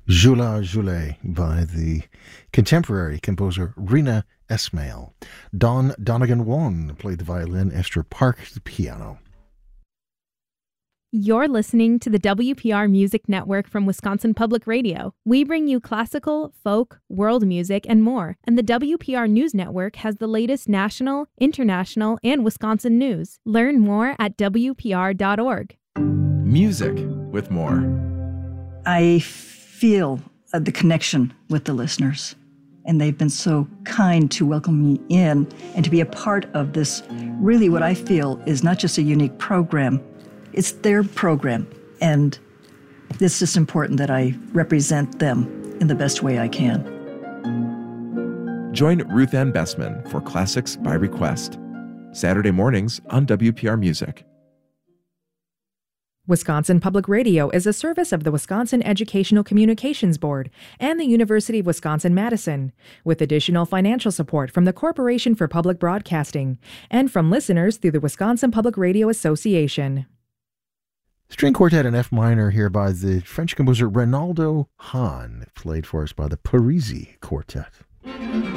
Jula Jule by the contemporary composer Rina Esmail. Don Donegan-Won played the violin, Esther Park the piano. You're listening to the WPR Music Network from Wisconsin Public Radio. We bring you classical, folk, world music, and more. And the WPR News Network has the latest national, international, and Wisconsin news. Learn more at WPR.org. Music with more. I feel the connection with the listeners, and they've been so kind to welcome me in and to be a part of this, really what I feel is not just a unique program, it's their program, and it's just important that I represent them in the best way I can. Join Ruth Ann Bessman for Classics by Request, Saturday mornings on WPR Music. Wisconsin Public Radio is a service of the Wisconsin Educational Communications Board and the University of Wisconsin-Madison, with additional financial support from the Corporation for Public Broadcasting and from listeners through the Wisconsin Public Radio Association. String quartet in F minor here by the French composer Reynaldo Hahn, played for us by the Parisi Quartet.